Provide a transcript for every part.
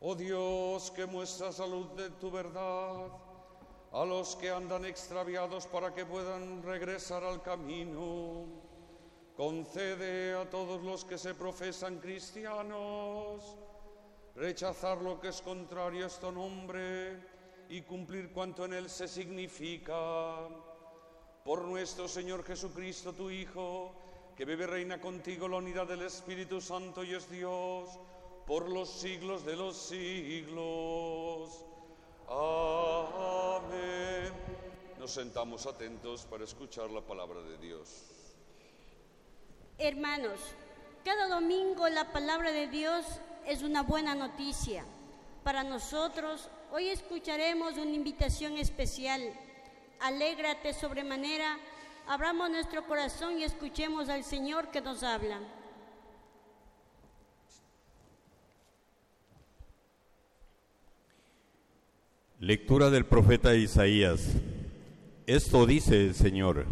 Oh Dios, que muestras la luz de tu verdad a los que andan extraviados para que puedan regresar al camino, concede a todos los que se profesan cristianos rechazar lo que es contrario a este nombre y cumplir cuanto en él se significa. Por nuestro Señor Jesucristo, tu Hijo, que vive y reina contigo en la unidad del Espíritu Santo y es Dios por los siglos de los siglos. Amén. Nos sentamos atentos para escuchar la palabra de Dios. Hermanos, cada domingo la palabra de Dios es una buena noticia. Para nosotros, hoy escucharemos una invitación especial. Alégrate sobremanera, abramos nuestro corazón y escuchemos al Señor que nos habla. Lectura del profeta Isaías. Esto dice el Señor: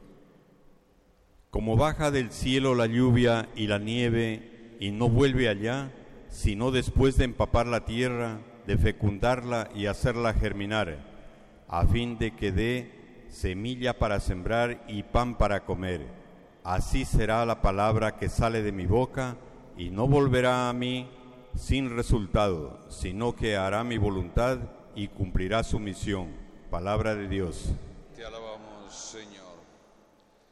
como baja del cielo la lluvia y la nieve, y no vuelve allá, sino después de empapar la tierra, de fecundarla y hacerla germinar, a fin de que dé semilla para sembrar y pan para comer. Así será la palabra que sale de mi boca, y no volverá a mí sin resultado, sino que hará mi voluntad y cumplirá su misión. Palabra de Dios. Te alabamos, Señor.